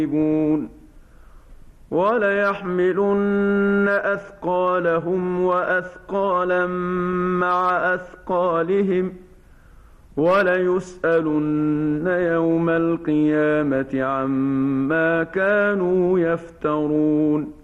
وليحملن أثقالهم وأثقالا مع أثقالهم وليسألن يوم القيامة عما كانوا يفترون